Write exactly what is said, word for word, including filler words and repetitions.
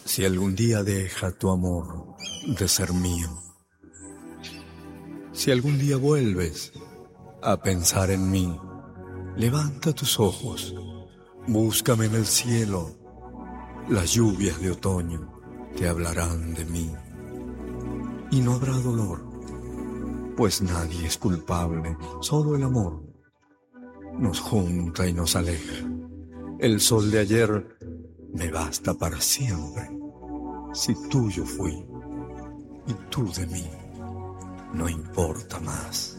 Si algún día deja tu amor de ser mío, si algún día vuelves a pensar en mí, levanta tus ojos, búscame en el cielo. Las lluvias de otoño te hablarán de mí. Y no habrá dolor, pues nadie es culpable, solo el amor nos junta y nos aleja. El sol de ayer me basta para siempre. Si tuyo fui y tú de mí, no importa más.